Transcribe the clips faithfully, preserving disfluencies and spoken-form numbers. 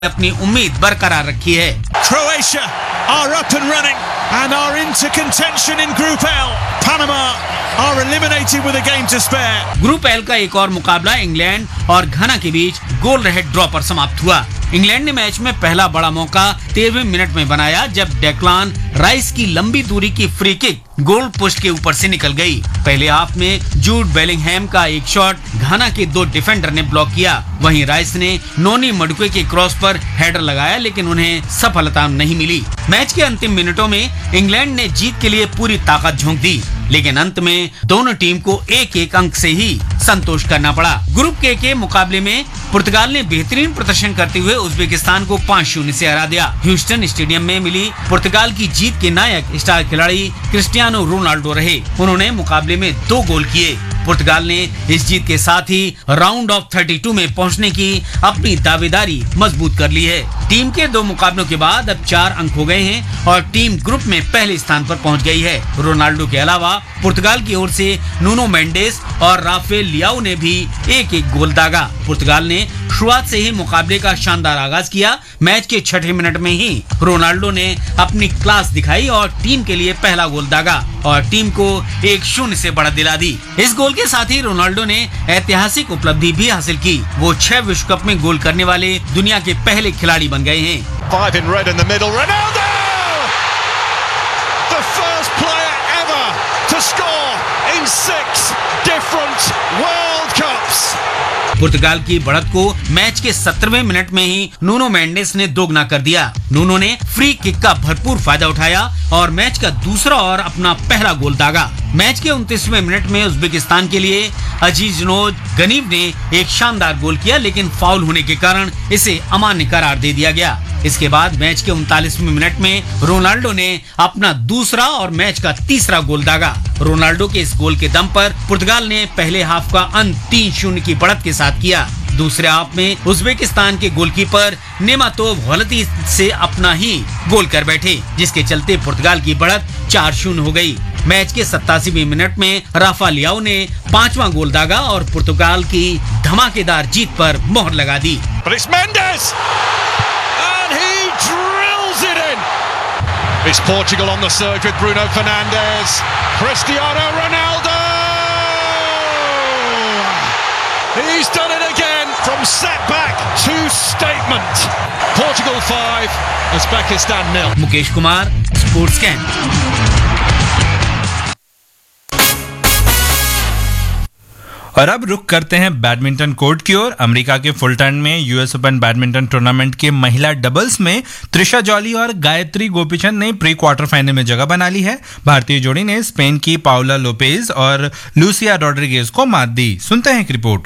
अपनी उम्मीद बरकरार रखी है। Croatia are up and running and are into contention in Group L. Panama are eliminated with a game to spare. Group L का एक और मुकाबला इंग्लैंड और घाना के बीच गोल रहे ड्रॉ पर समाप्त हुआ। इंग्लैंड ने मैच में पहला बड़ा मौका तेरहवें मिनट में बनाया जब डेक्लान राइस की लंबी दूरी की फ्री किक गोल पोस्ट के ऊपर से निकल गई। पहले हाफ में जूड बेलिंगहैम का एक शॉट घाना के दो डिफेंडर ने ब्लॉक किया। वहीं राइस ने नोनी मडुके के क्रॉस पर हेडर लगाया लेकिन उन्हें सफलता नहीं मिली। मैच के अंतिम मिनटों में इंग्लैंड ने जीत के लिए पूरी ताकत झोंक दी लेकिन अंत में दोनों टीम को एक एक अंक से ही संतोष करना पड़ा। ग्रुप के के मुकाबले में पुर्तगाल ने बेहतरीन प्रदर्शन करते हुए उज्बेकिस्तान को पाँच शून्य से हरा दिया। ह्यूस्टन स्टेडियम में मिली पुर्तगाल की जीत के नायक स्टार खिलाड़ी क्रिस्टियानो रोनाल्डो रहे। उन्होंने मुकाबले में दो गोल किए। पुर्तगाल ने इस जीत के साथ ही राउंड ऑफ बत्तीस में पहुंचने की अपनी दावेदारी मजबूत कर ली है। टीम के दो मुकाबलों के बाद अब चार अंक हो गए हैं और टीम ग्रुप में पहले स्थान पर पहुंच गई है। रोनाल्डो के अलावा पुर्तगाल की ओर से नूनो मेंडेस और राफेल लियाओ ने भी एक एक गोल दागा। पुर्तगाल ने शुरुआत से ही मुकाबले का शानदार आगाज किया। मैच के छठे मिनट में ही रोनाल्डो ने अपनी क्लास दिखाई और टीम के लिए पहला गोल दागा और टीम को एक शून्य से बढ़त दिला दी। इस गोल के साथ ही रोनाल्डो ने ऐतिहासिक उपलब्धि भी हासिल की। वो छह विश्व कप में गोल करने वाले दुनिया के पहले खिलाड़ी बन गए हैं। Five in red in the middle. Ronaldo! The first player ever to score in six different World Cups. पुर्तगाल की बढ़त को मैच के सत्रहवें मिनट में ही नूनो मेंडेस ने दोगुना कर दिया। नूनो ने फ्री किक का भरपूर फायदा उठाया और मैच का दूसरा और अपना पहला गोल दागा। मैच के उनतीसवें मिनट में उज्बेकिस्तान के लिए अजीजनोज गनीव ने एक शानदार गोल किया लेकिन फाउल होने के कारण इसे अमान्य करार दे दिया गया। इसके बाद मैच के उनतालीसवें मिनट में रोनाल्डो ने अपना दूसरा और मैच का तीसरा गोल दागा। रोनाल्डो के इस गोल के दम पर पुर्तगाल ने पहले हाफ का अंत तीन शून्य की बढ़त के साथ किया। दूसरे हाफ में उज्बेकिस्तान के गोलकीपर नेमातोव गलती से अपना ही गोल कर बैठे जिसके चलते पुर्तगाल की बढ़त चार शून्य हो गई। मैच के सत्तासीवें मिनट में राफा लियाओ ने पांचवां गोल दागा और पुर्तगाल की धमाकेदार जीत पर मोहर लगा दी। But it's Mendes and he drills it in. It's Portugal on the surge with Bruno Fernandes. Cristiano Ronaldo. He's done it again from setback to statement. Portugal five, Uzbekistan nil. Mukesh Kumar, sports can. और अब रुक करते हैं badminton court की ओर। America के Fulton में US open badminton tournament के महिला डबल्स में त्रिशा जॉली और गायत्री गोपीचंद ने प्री क्वार्टर फाइनल में जगह बना ली है। भारतीय जोड़ी ने स्पेन की पाउला लोपेज और लूसिया रॉड्रिगेज को मात दी। सुनते हैं एक रिपोर्ट।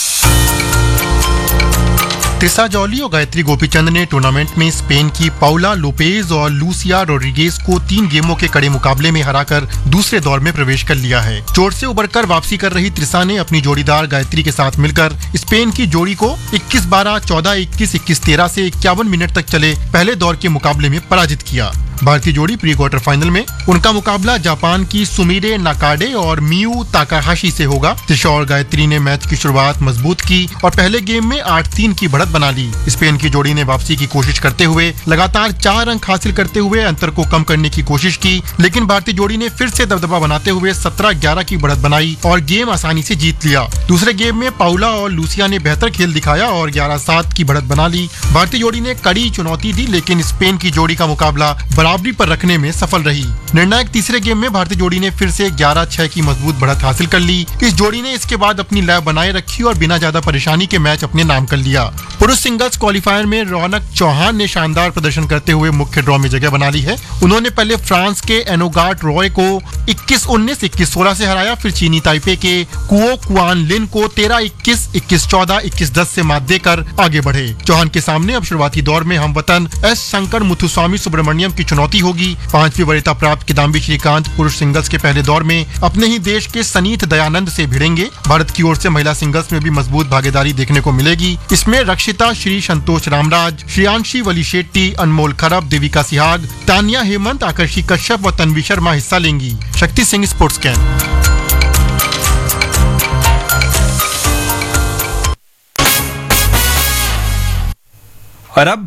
त्रिशा जॉली और गायत्री गोपीचंद ने टूर्नामेंट में स्पेन की पाउला लोपेज और लूसिया रोड्रिगेज को तीन गेमों के कड़े मुकाबले में हराकर दूसरे दौर में प्रवेश कर लिया है। चोट से उबरकर वापसी कर रही त्रिशा ने अपनी जोड़ीदार गायत्री के साथ मिलकर स्पेन की जोड़ी को इक्कीस बारह, चौदह इक्कीस, इक्कीस तेरह से इक्यावन मिनट तक चले पहले दौर के मुकाबले में पराजित किया। भारतीय जोड़ी प्री क्वार्टर फाइनल में उनका मुकाबला जापान की सुमिरे नाकाडे और मियू ताकाहाशी से होगा। त्रिशा और गायत्री ने मैच की शुरुआत मजबूत की और पहले गेम में आठ तीन की बढ़त बना ली। स्पेन की जोड़ी ने वापसी की कोशिश करते हुए लगातार चार अंक हासिल करते हुए अंतर को कम करने की कोशिश की लेकिन भारतीय जोड़ी ने फिर से दबदबा बनाते हुए सत्रह ग्यारह की बढ़त बनाई और गेम आसानी से जीत लिया। दूसरे गेम में पाउला और लूसिया ने बेहतर खेल दिखाया और ग्यारह सात की बढ़त बना ली। भारतीय जोड़ी ने कड़ी चुनौती दी लेकिन स्पेन की जोड़ी का मुकाबला बराबरी पर रखने में सफल रही। निर्णायक तीसरे गेम में भारतीय जोड़ी ने फिर से ग्यारह छह की मजबूत बढ़त हासिल कर ली। इस जोड़ी ने इसके बाद अपनी लय बनाए रखी और बिना ज्यादा परेशानी के मैच अपने नाम कर लिया। पुरुष सिंगल्स क्वालिफायर में रौनक चौहान ने शानदार प्रदर्शन करते हुए मुख्य ड्रॉ में जगह बना ली है। उन्होंने पहले फ्रांस के एनोगार्ट रॉय को इक्कीस उन्नीस, इक्कीस सोलह से हराया। फिर चीनी ताइपे के कुओ कुआन लिन को तेरह इक्कीस, इक्कीस चौदह, इक्कीस दस से मात देकर आगे बढ़े। चौहान के सामने अब शुरुआती दौर में हमवतन एस शंकर मुथुस्वामी सुब्रमण्यम की चुनौती होगी। पांचवी वरीयता प्राप्त किदाम्बी श्रीकांत पुरुष सिंगल्स के पहले दौर में अपने ही देश के सनीत दयानंद से भिड़ेंगे। भारत की ओर से महिला सिंगल्स में भी मजबूत भागीदारी देखने को मिलेगी। इसमें रक्षिता श्री, संतोष रामराज, श्रेयांशी वली शेट्टी, अनमोल खरब, देविका सिहाग, तानिया हेमंत, आकर्षी कश्यप व तन्वी शर्मा हिस्सा लेंगी। Shakti Singh, sports can. और अब